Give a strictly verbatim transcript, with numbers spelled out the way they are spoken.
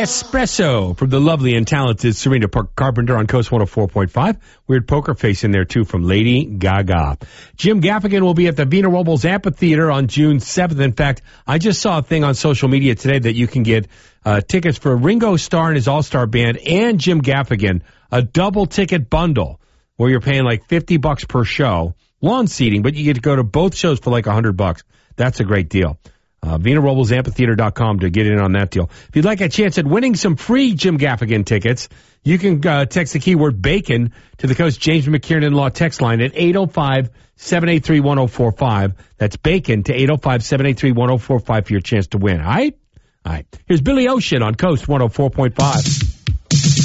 Espresso from the lovely and talented Serena Park Carpenter on Coast one oh four point five. Weird poker face in there, too, from Lady Gaga. Jim Gaffigan will be at the Vina Robles Amphitheater on June seventh. In fact, I just saw a thing on social media today that you can get uh, tickets for Ringo Starr and his All-Star Band and Jim Gaffigan, a double ticket bundle where you're paying like fifty bucks per show, lawn seating, but you get to go to both shows for like one hundred bucks. That's a great deal. Uh, Vina Robles Amphitheater dot com to get in on that deal. If you'd like a chance at winning some free Jim Gaffigan tickets, you can uh, text the keyword BACON to the Coast James McKiernan Law text line at eight oh five, seven eight three, one oh four five. That's BACON to eight oh five, seven eight three, one oh four five for your chance to win. All right? All right. Here's Billy Ocean on Coast one oh four point five.